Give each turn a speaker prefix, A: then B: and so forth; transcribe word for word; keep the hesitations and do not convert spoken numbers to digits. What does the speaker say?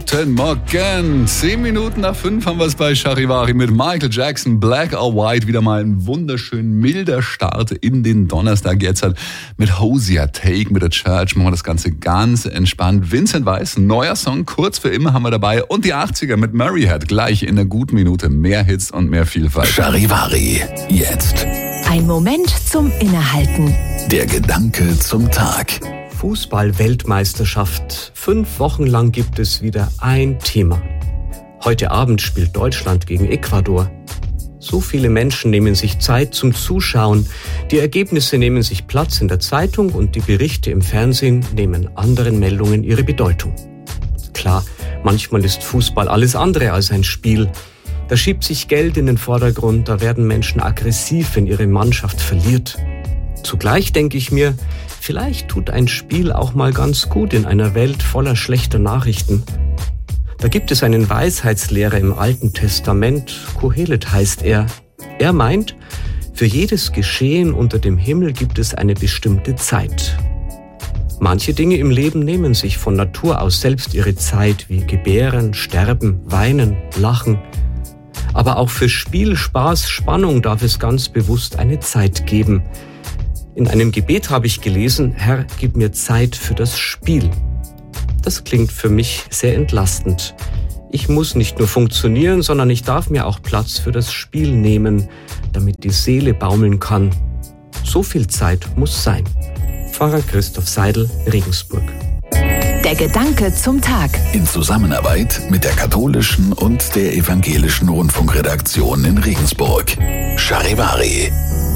A: Guten Morgen. Zehn Minuten nach fünf haben wir es bei Charivari mit Michael Jackson, Black or White. Wieder mal ein wunderschön milder Start in den Donnerstag. Jetzt halt mit Hosier, Take, mit der Church. Machen wir das Ganze ganz entspannt. Vincent Weiss, neuer Song, kurz für immer haben wir dabei. Und die achtziger mit Murray Head, gleich in einer guten Minute. Mehr Hits und mehr Vielfalt.
B: Charivari, jetzt.
C: Ein Moment zum Innehalten.
B: Der Gedanke zum Tag.
D: Fußball-Weltmeisterschaft. Fünf Wochen lang gibt es wieder ein Thema. Heute Abend spielt Deutschland gegen Ecuador. So viele Menschen nehmen sich Zeit zum Zuschauen. Die Ergebnisse nehmen sich Platz in der Zeitung und die Berichte im Fernsehen nehmen anderen Meldungen ihre Bedeutung. Klar, manchmal ist Fußball alles andere als ein Spiel. Da schiebt sich Geld in den Vordergrund, da werden Menschen aggressiv, wenn ihre Mannschaft verliert. Zugleich denke ich mir, vielleicht tut ein Spiel auch mal ganz gut in einer Welt voller schlechter Nachrichten. Da gibt es einen Weisheitslehrer im Alten Testament, Kohelet heißt er. Er meint, für jedes Geschehen unter dem Himmel gibt es eine bestimmte Zeit. Manche Dinge im Leben nehmen sich von Natur aus selbst ihre Zeit, wie Gebären, Sterben, Weinen, Lachen. Aber auch für Spiel, Spaß, Spannung darf es ganz bewusst eine Zeit geben. In einem Gebet habe ich gelesen, Herr, gib mir Zeit für das Spiel. Das klingt für mich sehr entlastend. Ich muss nicht nur funktionieren, sondern ich darf mir auch Platz für das Spiel nehmen, damit die Seele baumeln kann. So viel Zeit muss sein. Pfarrer Christoph Seidel, Regensburg.
C: Der Gedanke zum Tag.
B: In Zusammenarbeit mit der katholischen und der evangelischen Rundfunkredaktion in Regensburg. Charivari.